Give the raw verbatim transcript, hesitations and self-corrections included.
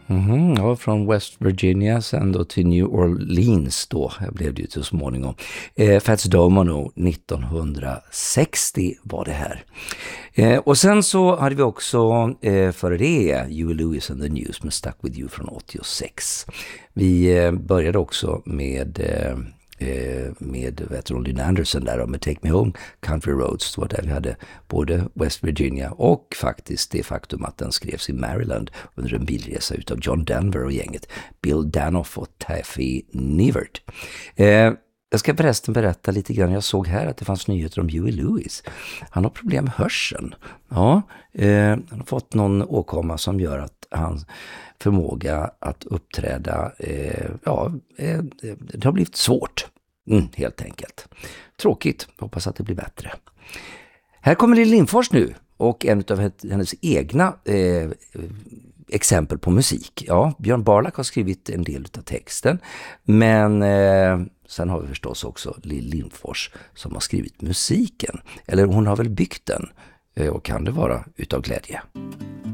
Mm, ja, från West Virginia sen då till New Orleans då blev det ju så småningom. Eh, Fats Domino nittonhundrasextio var det här. Eh, och sen så hade vi också eh, före det Huey Lewis and the News med Stuck With You från åttiosex. Vi eh, började också med... Eh, med vet du, Lynn Anderson där och med Take Me Home Country Roads. Det var där vi hade både West Virginia och faktiskt det faktum att den skrevs i Maryland under en bilresa utav John Denver och gänget Bill Danoff och Taffy Nevert. Eh, jag ska förresten berätta lite grann. Jag såg här att det fanns nyheter om Huey Lewis. Han har problem med hörseln. Ja, eh, han har fått någon åkomma som gör att han förmåga att uppträda, eh, ja, eh, det har blivit svårt, mm, helt enkelt. Tråkigt, hoppas att det blir bättre. Här kommer Lill Lindfors nu och en av hennes egna eh, exempel på musik. Ja, Björn Barlack har skrivit en del av texten, men eh, sen har vi förstås också Lill Lindfors som har skrivit musiken. Eller hon har väl byggt den, eh, och kan det vara utav glädje.